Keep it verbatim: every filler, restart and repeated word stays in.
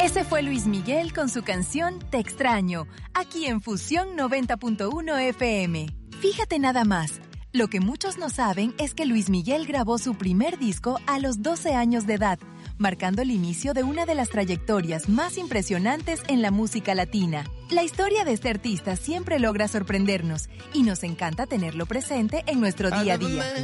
Ese fue Luis Miguel con su canción Te extraño, aquí en Fusión noventa punto uno F M. Fíjate nada más, lo que muchos no saben es que Luis Miguel grabó su primer disco a los doce años de edad, marcando el inicio de una de las trayectorias más impresionantes en la música latina. La historia de este artista siempre logra sorprendernos y nos encanta tenerlo presente en nuestro día a día.